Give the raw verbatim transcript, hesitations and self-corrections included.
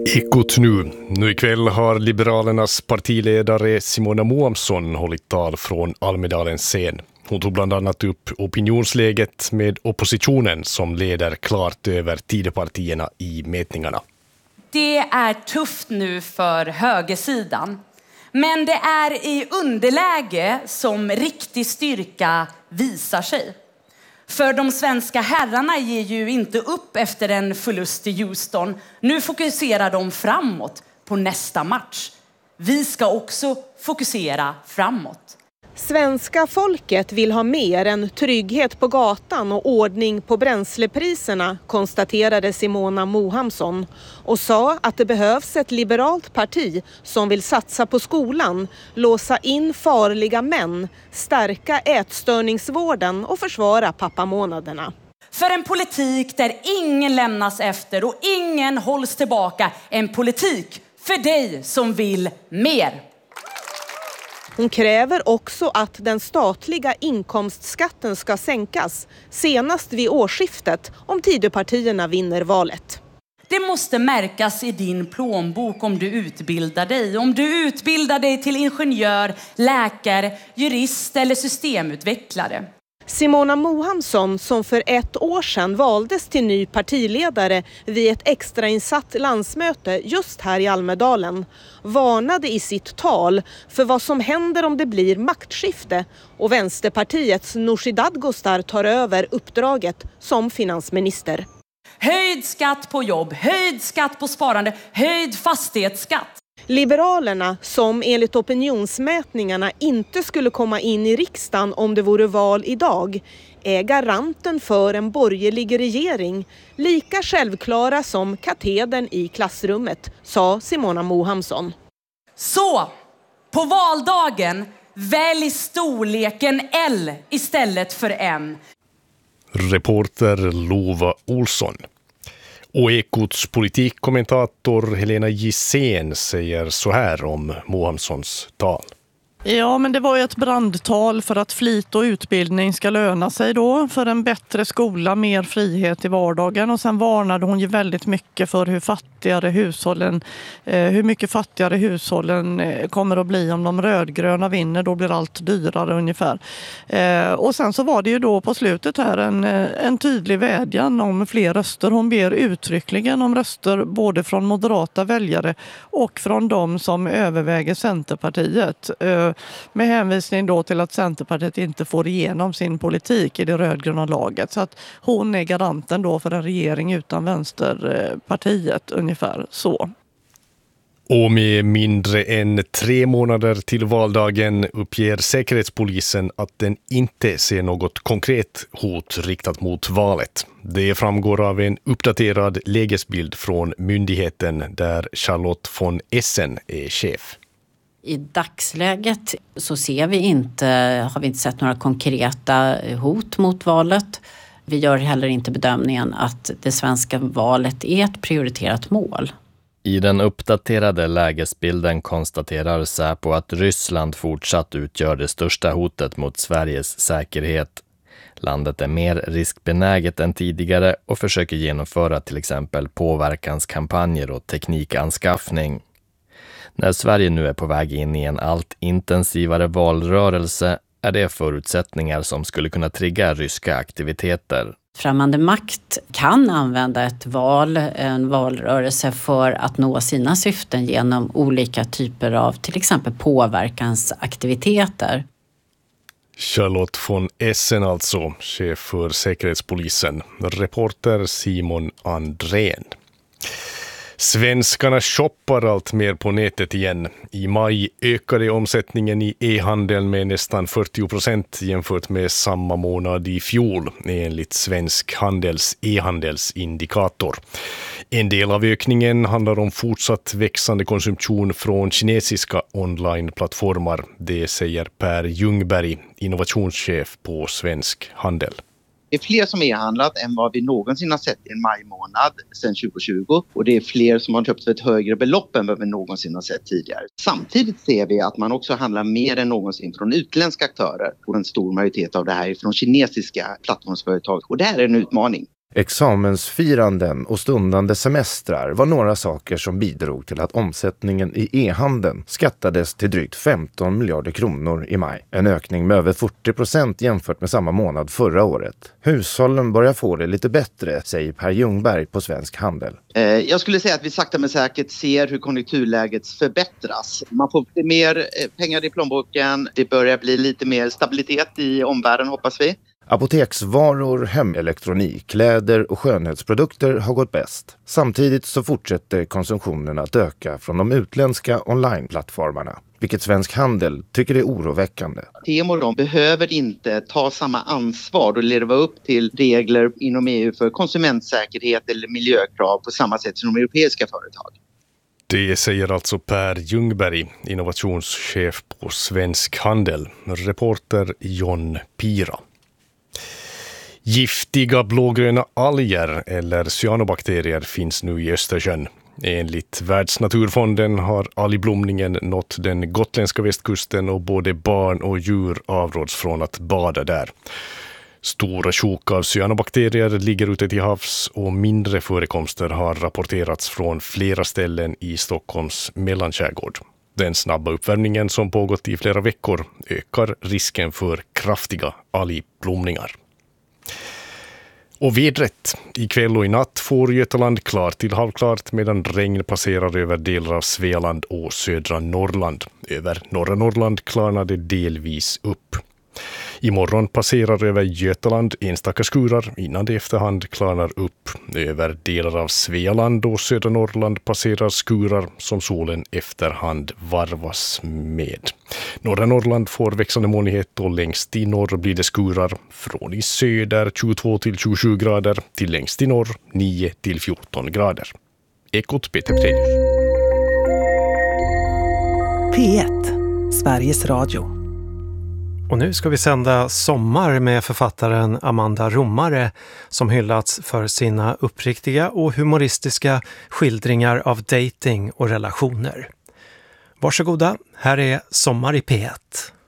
Ekot nu. Nu ikväll har Liberalernas partiledare Simona Mohamsson hållit tal från Almedalens scen. Hon tog bland annat upp opinionsläget med oppositionen som leder klart över Tidöpartierna i mätningarna. Det är tufft nu för högersidan. Men det är i underläge som riktig styrka visar sig. För de svenska herrarna ger ju inte upp efter en förlust i Houston. Nu fokuserar de framåt på nästa match. Vi ska också fokusera framåt. Svenska folket vill ha mer än trygghet på gatan och ordning på bränslepriserna, konstaterade Simona Mohamsson och sa att det behövs ett liberalt parti som vill satsa på skolan, låsa in farliga män, stärka ätstörningsvården och försvara pappamånaderna. För en politik där ingen lämnas efter och ingen hålls tillbaka. En politik för dig som vill mer. Hon kräver också att den statliga inkomstskatten ska sänkas senast vid årsskiftet om Tidöpartierna vinner valet. Det måste märkas i din plånbok om du utbildar dig. Om du utbildar dig till ingenjör, läkare, jurist eller systemutvecklare. Simona Mohamsson, som för ett år sedan valdes till ny partiledare vid ett extrainsatt landsmöte just här i Almedalen, varnade i sitt tal för vad som händer om det blir maktskifte och Vänsterpartiets Nooshi Dadgostar tar över uppdraget som finansminister. Höjd skatt på jobb, höjd skatt på sparande, höjd fastighetsskatt. Liberalerna, som enligt opinionsmätningarna inte skulle komma in i riksdagen om det vore val idag, är garanten för en borgerlig regering, lika självklara som katedern i klassrummet, sa Simona Mohamsson. Så, på valdagen, välj storleken L istället för M. Reporter Lova Olsson. Och Ekots politikkommentator Helena Gissén säger så här om Mohamssons tal. Ja, men det var ju ett brandtal för att flit och utbildning ska löna sig då. För en bättre skola, mer frihet i vardagen. Och sen varnade hon ju väldigt mycket för hur fattigare hushållen, eh, hur mycket fattigare hushållen eh, kommer att bli om de rödgröna vinner. Då blir allt dyrare ungefär. Eh, och sen så var det ju då på slutet här en, en tydlig vädjan om fler röster. Hon ber uttryckligen om röster både från moderata väljare och från de som överväger Centerpartiet. Eh, Med hänvisning då till att Centerpartiet inte får igenom sin politik i det rödgröna laget. Så att hon är garanten då för en regering utan Vänsterpartiet, ungefär så. Och med mindre än tre månader till valdagen uppger Säkerhetspolisen att den inte ser något konkret hot riktat mot valet. Det framgår av en uppdaterad lägesbild från myndigheten där Charlotte von Essen är chef. I dagsläget så ser vi inte, har vi inte sett några konkreta hot mot valet. Vi gör heller inte bedömningen att det svenska valet är ett prioriterat mål. I den uppdaterade lägesbilden konstaterar Säpo att Ryssland fortsatt utgör det största hotet mot Sveriges säkerhet. Landet är mer riskbenäget än tidigare och försöker genomföra till exempel påverkanskampanjer och teknikanskaffning. När Sverige nu är på väg in i en allt intensivare valrörelse är det förutsättningar som skulle kunna trigga ryska aktiviteter. Främmande makt kan använda ett val, en valrörelse för att nå sina syften genom olika typer av till exempel påverkansaktiviteter. Charlotte von Essen alltså, chef för Säkerhetspolisen. Reporter Simon Andrén. Svenskarna shoppar allt mer på nätet igen. I maj ökade omsättningen i e-handeln med nästan fyrtio procent jämfört med samma månad i fjol, enligt Svensk Handels e-handelsindikator. En del av ökningen handlar om fortsatt växande konsumtion från kinesiska online-plattformar. Det säger Per Ljungberg, innovationschef på Svensk Handel. Det är fler som är handlat än vad vi någonsin har sett i en majmånad sedan tjugo tjugo. Och det är fler som har köpt för ett högre belopp än vad vi någonsin har sett tidigare. Samtidigt ser vi att man också handlar mer än någonsin från utländska aktörer. Och en stor majoritet av det här är från kinesiska plattformsföretag. Och det här är en utmaning. Examensfiranden och stundande semestrar var några saker som bidrog till att omsättningen i e-handeln skattades till drygt femton miljarder kronor i maj. En ökning med över fyrtio procent jämfört med samma månad förra året. Hushållen börjar få det lite bättre, säger Per Ljungberg på Svensk Handel. Jag skulle säga att vi sakta men säkert ser hur konjunkturläget förbättras. Man får lite mer pengar i plånboken, det börjar bli lite mer stabilitet i omvärlden hoppas vi. Apoteksvaror, hemelektronik, kläder och skönhetsprodukter har gått bäst. Samtidigt så fortsätter konsumtionen att öka från de utländska onlineplattformarna, vilket Svensk Handel tycker är oroväckande. Temo de behöver inte ta samma ansvar och leva upp till regler inom E U för konsumentsäkerhet eller miljökrav på samma sätt som de europeiska företag. Det säger alltså Per Ljungberg, innovationschef på Svensk Handel. Reporter John Pira. Giftiga blågröna alger eller cyanobakterier finns nu i Östersjön. Enligt Världsnaturfonden har algblomningen nått den gotländska västkusten och både barn och djur avråds från att bada där. Stora sjok av cyanobakterier ligger ute till havs och mindre förekomster har rapporterats från flera ställen i Stockholms mellanskärgård. Den snabba uppvärmningen som pågått i flera veckor ökar risken för kraftiga algblomningar. Och vädret. Ikväll och i natt får Götaland klart till halvklart medan regn passerar över delar av Svealand och södra Norrland. Över norra Norrland klarnar det delvis upp. Imorgon passerar över Götaland enstaka skurar innan det efterhand klarnar upp. Över delar av Svealand och södra Norrland passerar skurar som solen efterhand varvas med. Norra Norrland får växande molnighet och längst i norr blir det skurar från i söder tjugotvå till tjugosju grader till längst i norr nio till fjorton grader. Ekot Peter Predius. P ett, Sveriges Radio. Och nu ska vi sända Sommar med författaren Amanda Romare som hyllats för sina uppriktiga och humoristiska skildringar av dating och relationer. Varsågoda, här är Sommar i P ett.